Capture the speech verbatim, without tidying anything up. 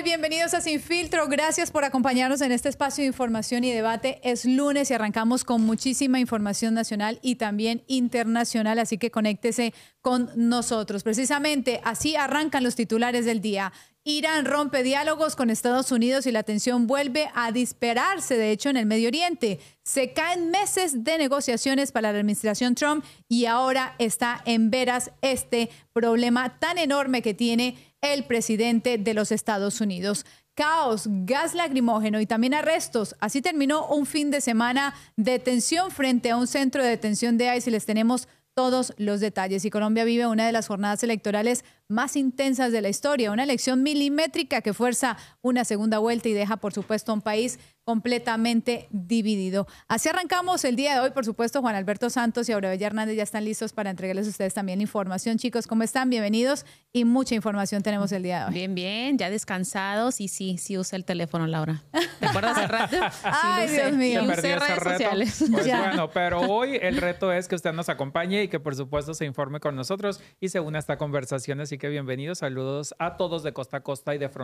tal? Bienvenidos a Sin Filtro. Gracias por acompañarnos en este espacio de información y debate. Es lunes y arrancamos con muchísima información nacional y también internacional, así que conéctese con nosotros. Precisamente así arrancan los titulares del día. Irán rompe diálogos con Estados Unidos y la tensión vuelve a dispararse, de hecho, en el Medio Oriente. Se caen meses de negociaciones para la administración Trump y ahora está en veras este problema tan enorme que tiene el presidente de los Estados Unidos. Caos, gas lacrimógeno y también arrestos. Así terminó un fin de semana de tensión frente a un centro de detención de ICE y les tenemos todos los detalles. Y Colombia vive una de las jornadas electorales más intensas de la historia, una elección milimétrica que fuerza una segunda vuelta y deja, por supuesto, un país completamente dividido. Así arrancamos el día de hoy. Por supuesto, Juan Alberto Santos y Aurelio Hernández ya están listos para entregarles a ustedes también la información. Chicos, ¿cómo están? Bienvenidos y mucha información tenemos el día de hoy. Bien, bien, ya descansados y sí, sí usa el teléfono, Laura. ¿Te acuerdas hace rato? Sí, Ay, lo Dios sé. mío. Sí, Se usé perdió ese redes reto. sociales. Pues Ya. bueno, pero hoy el reto es que usted nos acompañe y que por supuesto se informe con nosotros y se una a esta conversación. Así que bienvenidos, saludos a todos de costa a costa y de frontera